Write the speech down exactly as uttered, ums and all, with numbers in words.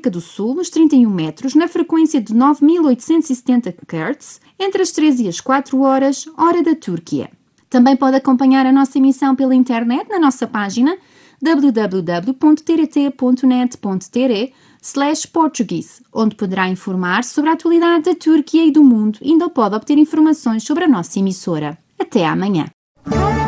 África do Sul, nos trinta e um metros, na frequência de nove mil oitocentos e setenta kHz, entre as três e as quatro horas, hora da Turquia. Também pode acompanhar a nossa emissão pela internet na nossa página w w w ponto t r t ponto net ponto t r slash portuguese, onde poderá informar sobre a atualidade da Turquia e do mundo e ainda pode obter informações sobre a nossa emissora. Até amanhã!